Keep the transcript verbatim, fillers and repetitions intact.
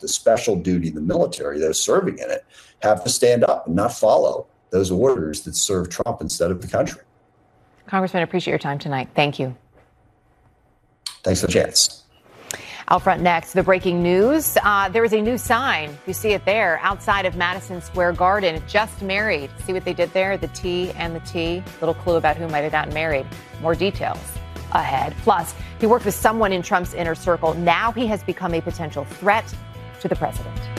the special duty, the military, those serving in it, have to stand up and not follow those orders that serve Trump instead of the country. Congressman, I appreciate your time tonight. Thank you. Thanks for the chance. Out front next, the breaking news. Uh, there is a new sign. You see it there outside of Madison Square Garden. Just married. See what they did there? The T and the T. Little clue about who might have gotten married. More details ahead. Plus, he worked with someone in Trump's inner circle. Now he has become a potential threat to the president.